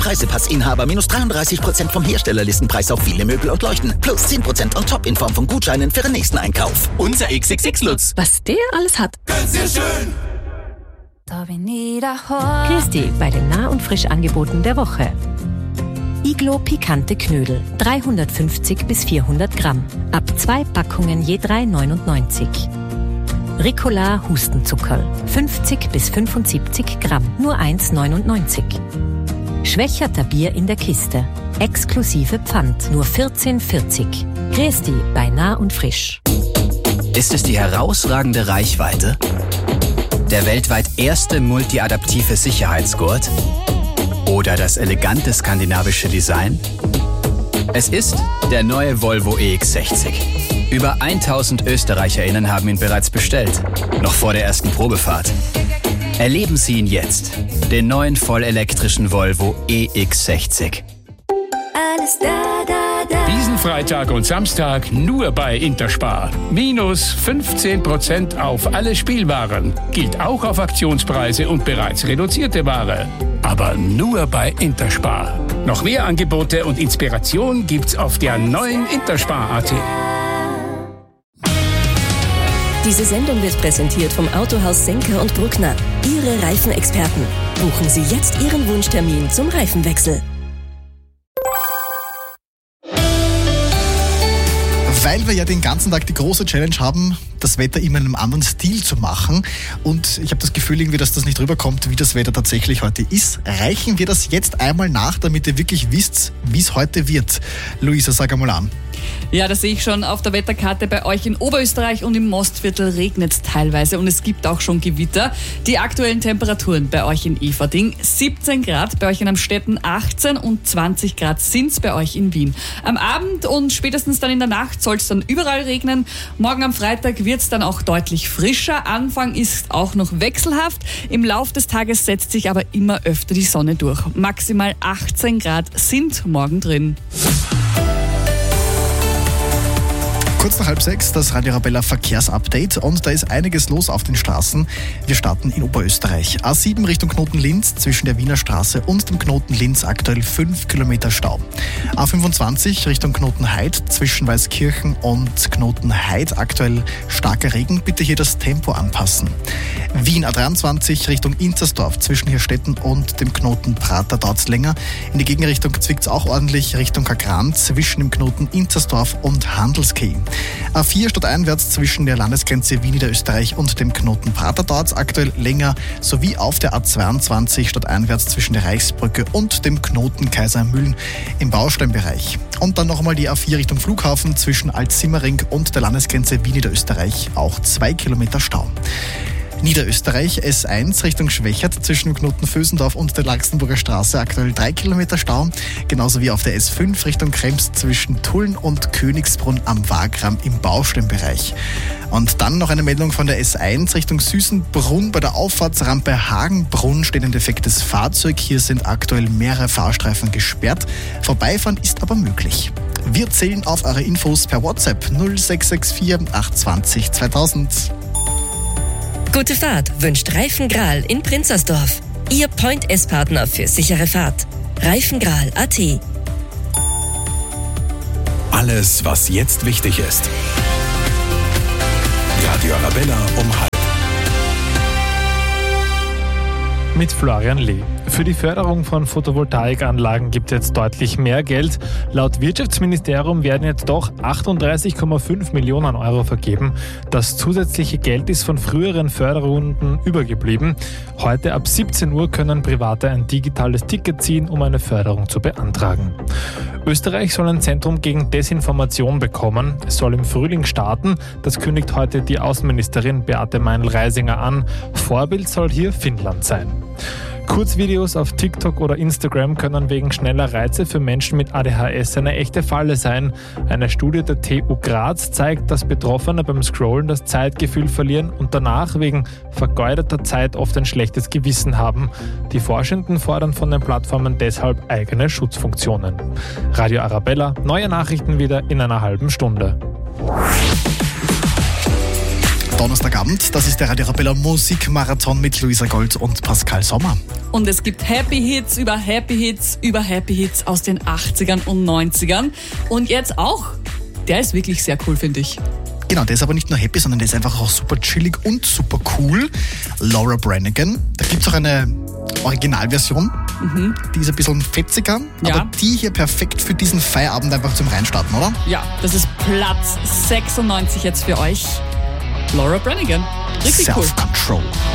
Preisepassinhaber minus 33% vom Herstellerlistenpreis auf viele Möbel und Leuchten. Plus 10% on top in Form von Gutscheinen für den nächsten Einkauf. Unser XXX-Lutz. Was der alles hat. Ganz sehr schön. Christi bei den Nah- und Frischangeboten der Woche. Iglo pikante Knödel, 350 bis 400 Gramm. Ab 2 Packungen je 3,99. Ricola Hustenzuckerl, 50 bis 75 Gramm, nur 1,99. Schwächerter Bier in der Kiste, exklusive Pfand, nur 14,40. Christi bei Nah und Frisch. Ist es die herausragende Reichweite? Der weltweit erste multiadaptive Sicherheitsgurt? Oder das elegante skandinavische Design? Es ist der neue Volvo EX60. Über 1000 ÖsterreicherInnen haben ihn bereits bestellt, noch vor der ersten Probefahrt. Erleben Sie ihn jetzt, den neuen vollelektrischen Volvo EX60. Alles da. Diesen Freitag und Samstag nur bei Interspar. Minus 15% auf alle Spielwaren. Gilt auch auf Aktionspreise und bereits reduzierte Ware. Aber nur bei Interspar. Noch mehr Angebote und Inspiration gibt's auf der neuen Interspar.at. Diese Sendung wird präsentiert vom Autohaus Senker und Bruckner. Ihre Reifenexperten. Buchen Sie jetzt Ihren Wunschtermin zum Reifenwechsel. Weil wir ja den ganzen Tag die große Challenge haben, das Wetter immer in einem anderen Stil zu machen. Und ich habe das Gefühl irgendwie, dass das nicht rüberkommt, wie das Wetter tatsächlich heute ist. Reichen wir das jetzt einmal nach, damit ihr wirklich wisst, wie es heute wird. Luisa, sag einmal an. Ja, das sehe ich schon auf der Wetterkarte. Bei euch in Oberösterreich und im Mostviertel regnet es teilweise und es gibt auch schon Gewitter. Die aktuellen Temperaturen bei euch in Eferding 17 Grad, bei euch in Amstetten 18 und 20 Grad sind es bei euch in Wien. Am Abend und spätestens dann in der Nacht soll es dann überall regnen. Morgen am Freitag wird es dann auch deutlich frischer. Anfang ist auch noch wechselhaft. Im Lauf des Tages setzt sich aber immer öfter die Sonne durch. Maximal 18 Grad sind morgen drin. Kurz nach 5:30 das Radio Arabella Verkehrsupdate und da ist einiges los auf den Straßen. Wir starten in Oberösterreich. A7 Richtung Knoten Linz zwischen der Wiener Straße und dem Knoten Linz aktuell 5 Kilometer Stau. A25 Richtung Knoten Heid zwischen Weißkirchen und Knoten Heid aktuell starker Regen. Bitte hier das Tempo anpassen. Wien A23 Richtung Inzersdorf zwischen Hirstetten und dem Knoten Prater dauert es länger. In die Gegenrichtung zwickt es auch ordentlich Richtung Kagran zwischen dem Knoten Inzersdorf und Handelskeh. A4 stadteinwärts zwischen der Landesgrenze Wien Niederösterreich und dem Knoten Prater dauert es aktuell länger, sowie auf der A22 stadteinwärts zwischen der Reichsbrücke und dem Knoten Kaisermühlen im Bausteinbereich. Und dann nochmal die A4 Richtung Flughafen zwischen Alt-Simmering und der Landesgrenze Wien Niederösterreich, auch 2 Kilometer Stau. Niederösterreich S1 Richtung Schwächert zwischen dem Knoten Vösendorf und der Laxenburger Straße aktuell 3 Kilometer Stau, genauso wie auf der S5 Richtung Krems zwischen Tulln und Königsbrunn am Wagram im Bausteinbereich. Und dann noch eine Meldung von der S1 Richtung Süßenbrunn. Bei der Auffahrtsrampe Hagenbrunn steht ein defektes Fahrzeug. Hier sind aktuell mehrere Fahrstreifen gesperrt. Vorbeifahren ist aber möglich. Wir zählen auf eure Infos per WhatsApp 0664 820 2000. Gute Fahrt wünscht Reifengral in Prinzersdorf. Ihr Point-S-Partner für sichere Fahrt. Reifengral.at. Alles, was jetzt wichtig ist. Radio Arabella um 12:30. Mit Florian Lee. Für die Förderung von Photovoltaikanlagen gibt es jetzt deutlich mehr Geld. Laut Wirtschaftsministerium werden jetzt doch 38,5 Millionen Euro vergeben. Das zusätzliche Geld ist von früheren Förderrunden übergeblieben. Heute ab 17 Uhr können Private ein digitales Ticket ziehen, um eine Förderung zu beantragen. Österreich soll ein Zentrum gegen Desinformation bekommen. Es soll im Frühling starten. Das kündigt heute die Außenministerin Beate Meinl-Reisinger an. Vorbild soll hier Finnland sein. Kurzvideos auf TikTok oder Instagram können wegen schneller Reize für Menschen mit ADHS eine echte Falle sein. Eine Studie der TU Graz zeigt, dass Betroffene beim Scrollen das Zeitgefühl verlieren und danach wegen vergeudeter Zeit oft ein schlechtes Gewissen haben. Die Forschenden fordern von den Plattformen deshalb eigene Schutzfunktionen. Radio Arabella, neue Nachrichten wieder in einer halben Stunde. Donnerstagabend. Das ist der Radio Arabella Musikmarathon mit Luisa Gold und Pascal Sommer. Und es gibt Happy Hits über Happy Hits über Happy Hits aus den 80ern und 90ern. Und jetzt auch. Der ist wirklich sehr cool, finde ich. Genau, der ist aber nicht nur happy, sondern der ist einfach auch super chillig und super cool. Laura Branigan. Da gibt es auch eine Originalversion. Die ist ein bisschen fetziger, aber die hier perfekt für diesen Feierabend einfach zum Reinstarten, oder? Ja, das ist Platz 96 jetzt für euch. Laura Branigan. Richtig cool. Self-Control.